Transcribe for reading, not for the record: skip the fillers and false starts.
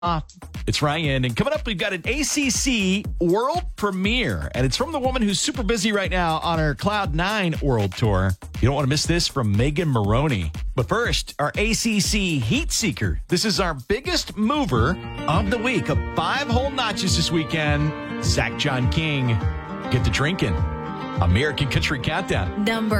It's Ryan, and coming up, we've got an ACC world premiere, and it's from the woman who's super busy right now on her Cloud9 world tour. You don't want to miss this from Megan Moroney. But first, our ACC Heat Seeker. This is our biggest mover of the week, of 5 whole notches this weekend. Zach John King. Get to drinking. American Country Countdown. Number